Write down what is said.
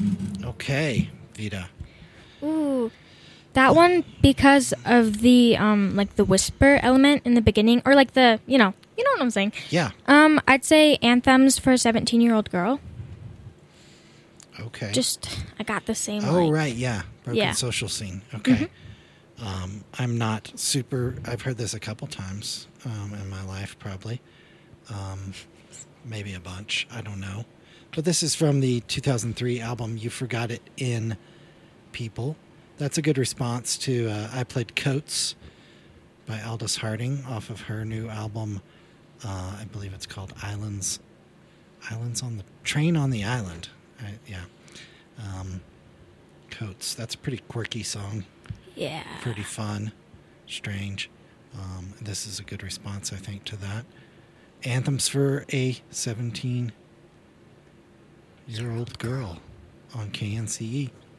Okay, Vita. Ooh, that one because of the like the whisper element in the beginning, or like the you know what I'm saying. Yeah. I'd say Anthems for a 17-year-old girl. Okay. Just I got the same. Oh, like, right. Yeah. Broken Yeah. social scene. Okay. I'm not super. I've heard this a couple times in my life, probably. Maybe a bunch. I don't know. But this is from the 2003 album You Forgot It in People. That's a good response to I Played Coats by Aldous Harding off of her new album. I believe it's called Islands on the Train on the Island. Yeah. Coats. That's a pretty quirky song. Yeah. Pretty fun. Strange. This is a good response, I think, to that. Anthems for a 17-year-old girl on KNCE.